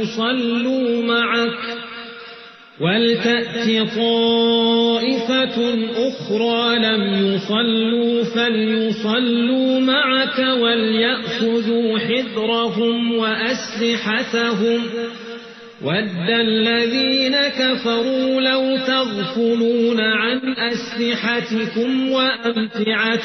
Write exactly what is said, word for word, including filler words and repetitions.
يصلوا معك ولتأت طائفة أخرى لم يصلوا فليصلوا معك وليأخذوا حذرهم وأسلحتهم ود الذين كفروا لو تغفلون عن أسلحتكم وأمتعتكم